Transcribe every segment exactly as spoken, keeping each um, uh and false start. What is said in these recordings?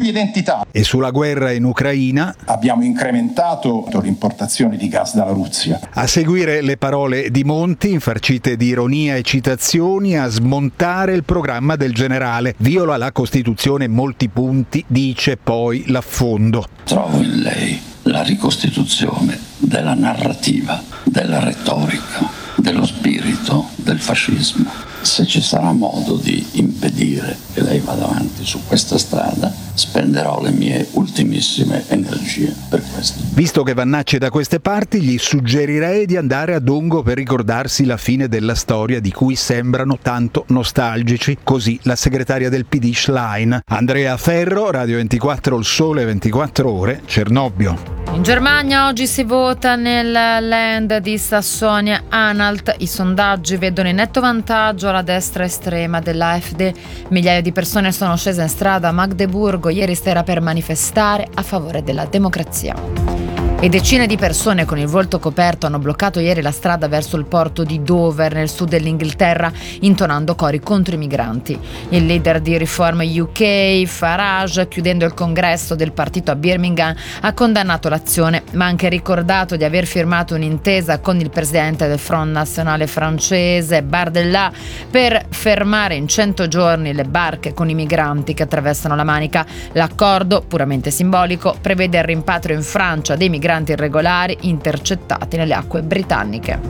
nuove identità. E sulla guerra in Ucraina abbiamo incrementato l'importazione di gas dalla Russia. A seguire le parole di Monti, infarcite di ironia e citazioni, a smontare il programma del generale. Viola la Costituzione in molti punti, dice poi l'affondo. Trovo in lei la ricostituzione della narrativa, della retorica, dello spirito del fascismo. Se ci sarà modo di impedire che lei vada avanti su questa strada, spenderò le mie ultimissime energie per questo. Visto che Vannacci è da queste parti, gli suggerirei di andare a Dongo per ricordarsi la fine della storia di cui sembrano tanto nostalgici. Così la segretaria del P D Schlein. Andrea Ferro, Radio ventiquattro, Il Sole ventiquattro Ore, Cernobbio. In Germania oggi si vota nel Land di Sassonia-Anhalt. I sondaggi vedono in netto vantaggio la destra estrema dell'A F D. Migliaia di persone sono scese in strada a Magdeburgo ieri sera per manifestare a favore della democrazia. E decine di persone con il volto coperto hanno bloccato ieri la strada verso il porto di Dover nel sud dell'Inghilterra, intonando cori contro i migranti. Il leader di Reform U K, Farage, chiudendo il congresso del partito a Birmingham, ha condannato l'azione, ma ha anche ricordato di aver firmato un'intesa con il presidente del Front Nazionale francese, Bardella, per fermare in cento giorni le barche con i migranti che attraversano la Manica. L'accordo, puramente simbolico, prevede il rimpatrio in Francia dei migranti irregolari intercettati nelle acque britanniche.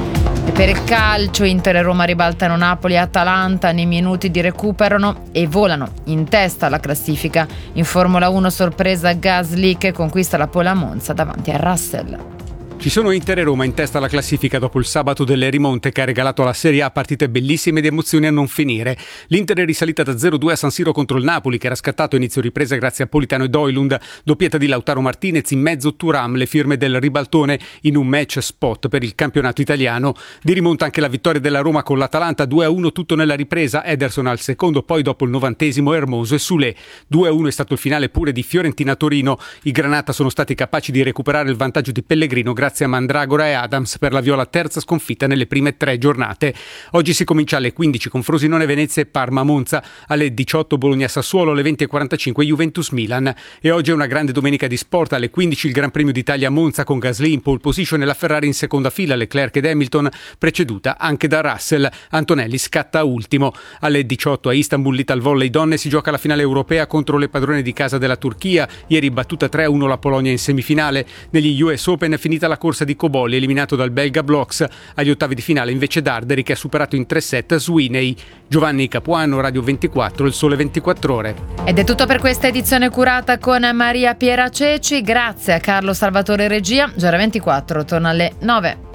E per il calcio, Inter e Roma ribaltano Napoli e Atalanta nei minuti di recupero e volano in testa alla classifica. In Formula uno sorpresa Gasly che conquista la pole a Monza davanti a Russell. Ci sono Inter e Roma in testa alla classifica dopo il sabato delle rimonte che ha regalato alla Serie A partite bellissime ed emozioni a non finire. L'Inter è risalita da zero due a San Siro contro il Napoli, che era scattato a inizio ripresa grazie a Politano e Doilund, doppietta di Lautaro Martinez, in mezzo Thuram, le firme del ribaltone in un match spot per il campionato italiano. Di rimonta anche la vittoria della Roma con l'Atalanta, due a uno tutto nella ripresa, Ederson al secondo, poi dopo il novantesimo Hermoso e Soulé. due a uno è stato il finale pure di Fiorentina-Torino. I Granata sono stati capaci di recuperare il vantaggio di Pellegrino grazie a Mandragora e Adams per la viola terza sconfitta nelle prime tre giornate. Oggi si comincia alle quindici con Frosinone Venezia e Parma Monza, alle diciotto Bologna Sassuolo, alle venti e quarantacinque Juventus Milan. E oggi è una grande domenica di sport, alle quindici il Gran Premio d'Italia a Monza con Gasly in pole position e la Ferrari in seconda fila, Leclerc ed Hamilton, preceduta anche da Russell. Antonelli scatta ultimo. Alle diciotto a Istanbul l'Ital Volley Donne si gioca la finale europea contro le padrone di casa della Turchia, ieri battuta tre a uno la Polonia in semifinale. Negli U S Open è finita la corsa di Cobolli, eliminato dal belga Blox. Agli ottavi di finale invece Darderi che ha superato in tre set Sweeney. Giovanni Capuano, Radio ventiquattro, Il Sole ventiquattro Ore. Ed è tutto per questa edizione curata con Maria Piera Ceci. Grazie a Carlo Salvatore Regia. Giora ventiquattro torna alle nove.